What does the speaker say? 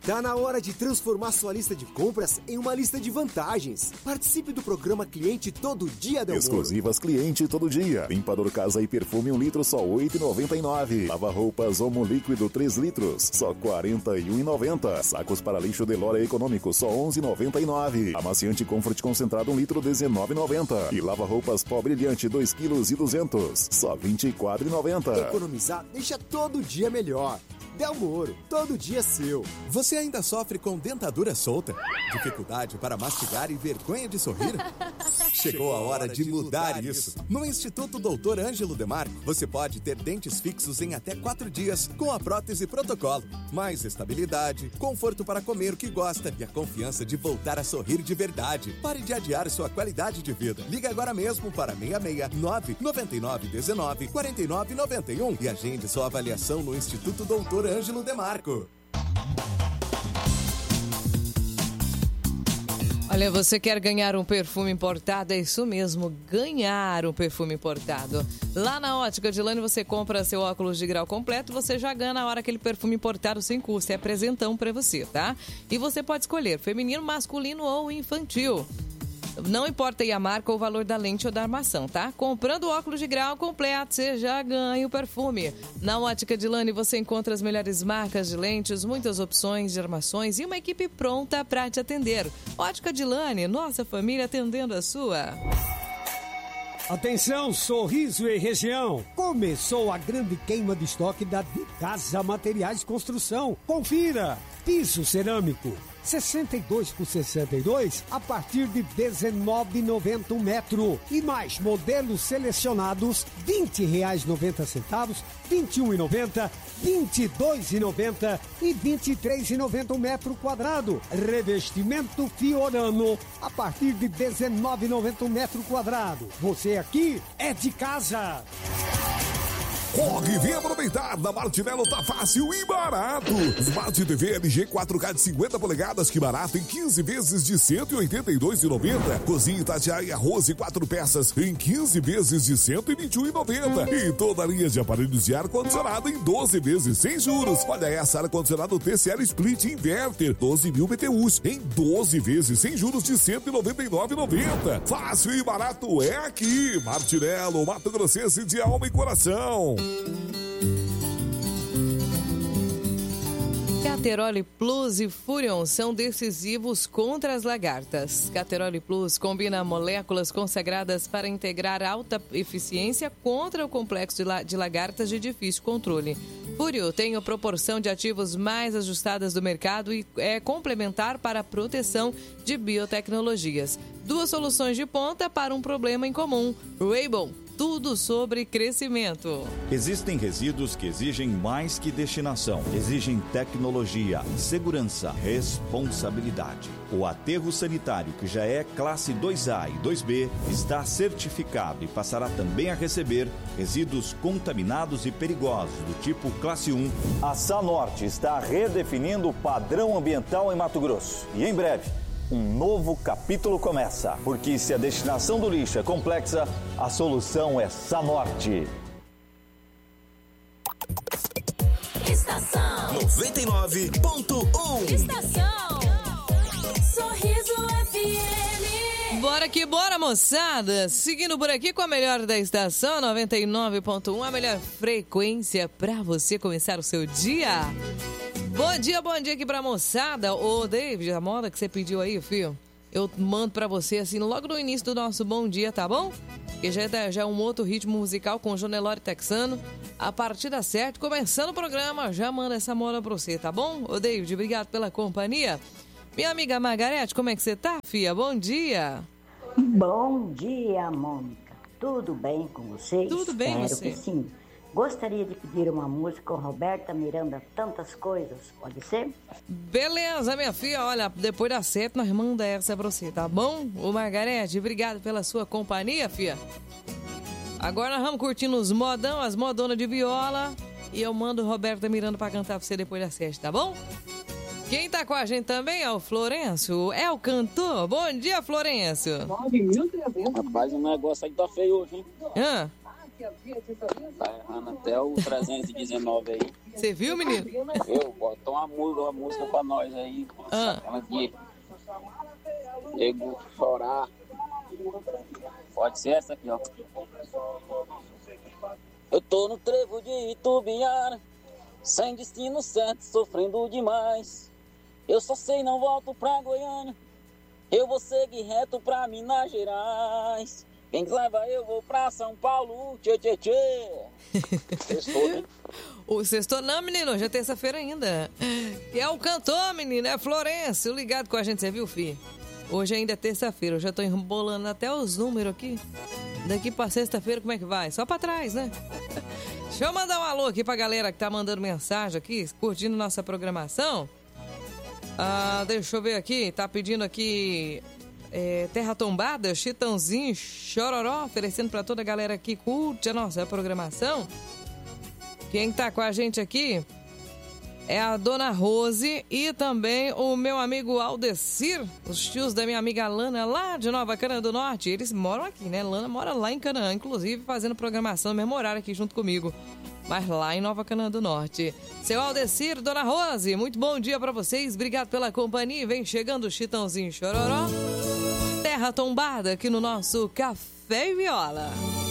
Tá na hora de transformar sua lista de compras em uma lista de vantagens. Participe do programa Cliente Todo Dia, Delmoro. Exclusivas Cliente Todo Dia. Limpador casa e perfume 1 litro, só R$ 8,99. Lava-roupas Omo líquido 3 litros, só R$ 41,90. Sacos para lixo Delora econômico, só R$ 11,99. Amaciante Comfort concentrado 1 litro, R$ 19,90. E lava-roupas Pó Brilhante 2,2 kg, só R$ 24,90. Economizar deixa todo dia melhor. Delmoro, todo dia seu. Você ainda sofre com dentadura solta? Dificuldade para mastigar e vergonha de sorrir? Chegou a hora de mudar isso. No Instituto Dr. Ângelo Demarco, você pode ter dentes fixos em até 4 dias com a prótese protocolo. Mais estabilidade, conforto para comer o que gosta e a confiança de voltar a sorrir de verdade. Pare de adiar sua qualidade de vida. Liga agora mesmo para 669 9919 4991 e agende sua avaliação no Instituto Dr. Ângelo Demarco. Olha, você quer ganhar um perfume importado? É isso mesmo, ganhar um perfume importado. Lá na Ótica Dilane você compra seu óculos de grau completo, você já ganha na hora aquele perfume importado sem custo. É presentão pra você, tá? E você pode escolher feminino, masculino ou infantil. Não importa aí a marca ou o valor da lente ou da armação, tá? Comprando o óculos de grau completo, você já ganha o perfume. Na Ótica Dilane você encontra as melhores marcas de lentes, muitas opções de armações e uma equipe pronta para te atender. Ótica Dilane, nossa família atendendo a sua. Atenção, Sorriso e região. Começou a grande queima de estoque da De Casa Materiais Construção. Confira. Piso cerâmico 62 por 62 a partir de R$19,90 um metro. E mais modelos selecionados R$20,90, R$21,90, R$22,90 e R$23,90 um metro quadrado. Revestimento Fiorano a partir de R$19,90 um metro quadrado. Você aqui é de casa. Corre, vem aproveitar! Na Martinello tá fácil e barato! Smart TV LG 4K de 50 polegadas, que barato, em 15 vezes de R$ 182,90. Cozinha Itatiaia arroz e 4 peças em 15 vezes de R$ 121,90. E toda a linha de aparelhos de ar-condicionado em 12 vezes sem juros. Olha essa, ar-condicionado TCL Split Inverter, 12.000 BTUs em 12 vezes sem juros de R$ 199,90. Fácil e barato é aqui! Martinello, Mato Grossense de alma e coração. Cateroli Plus e Furion são decisivos contra as lagartas. Cateroli Plus combina moléculas consagradas para integrar alta eficiência contra o complexo de lagartas de difícil controle. Furion tem a proporção de ativos mais ajustadas do mercado e é complementar para a proteção de biotecnologias. 2 soluções de ponta para um problema em comum. Rainbow. Tudo sobre crescimento. Existem resíduos que exigem mais que destinação. Exigem tecnologia, segurança, responsabilidade. O aterro sanitário, que já é classe 2A e 2B, está certificado e passará também a receber resíduos contaminados e perigosos do tipo classe 1. A Sanorte está redefinindo o padrão ambiental em Mato Grosso. E em breve, um novo capítulo começa, porque se a destinação do lixo é complexa, a solução é Sanorte. Estação 99.1. Estação Sorriso FM. Bora que bora, moçada! Seguindo por aqui com a melhor da estação 99.1, a melhor frequência para você começar o seu dia. Bom dia aqui pra moçada. Ô, David, a moda que você pediu aí, filho, eu mando pra você assim logo no início do nosso bom dia, tá bom? Que já é um outro ritmo musical com João Nelore Texano. A partir das 7, começando o programa, já manda essa moda pra você, tá bom? Ô, David, obrigado pela companhia. Minha amiga Margarete, como é que você tá, filha? Bom dia. Bom dia, Mônica. Tudo bem com você? Tudo bem, Espero você? que sim. Gostaria de pedir uma música com Roberta Miranda, Tantas Coisas, pode ser? Beleza, minha filha, olha, depois das 7 nós manda essa pra você, tá bom? Ô Margarete, obrigado pela sua companhia, filha. Agora nós vamos curtindo os modão, as modonas de viola, e eu mando Roberta Miranda pra cantar pra você depois das 7, tá bom? Quem tá com a gente também é o Florencio, é o cantor. Bom dia, Florencio. Rapaz, o negócio aí tá feio hoje, hein? Tá errando até o 319 aí. Você viu, menino? Eu boto uma música pra nós aí. Aquela de nego chorar. Pode ser essa aqui, ó. Eu tô no trevo de Itubiara, sem destino certo, sofrendo demais. Eu só sei não volto pra Goiânia, eu vou seguir reto pra Minas Gerais. Quem leva eu vou pra São Paulo, tchê, tchê, tchê. Sextou, né? O sextou não, menino, hoje é terça-feira ainda. E é o cantor, menino, é Florencio, ligado com a gente, você viu, filho? Hoje ainda é terça-feira, eu já tô embolando até os números aqui. Daqui pra sexta-feira, como é que vai? Só pra trás, né? Deixa eu mandar um alô aqui pra galera que tá mandando mensagem aqui, curtindo nossa programação. Deixa eu ver aqui, tá pedindo aqui Terra Tombada, Chitãozinho, Chororó, oferecendo pra toda a galera que curte a nossa programação. Quem tá com a gente aqui é a Dona Rose e também o meu amigo Aldecir, os tios da minha amiga Lana, lá de Nova Canaã do Norte. Eles moram aqui, né? Lana mora lá em Canaã, inclusive fazendo programação no mesmo horário aqui junto comigo, mas lá em Nova Canaã do Norte. Seu Aldecir, Dona Rose, muito bom dia pra vocês, obrigado pela companhia. Vem chegando o Chitãozinho Chororó, Terra Tombada aqui no nosso Café e Viola.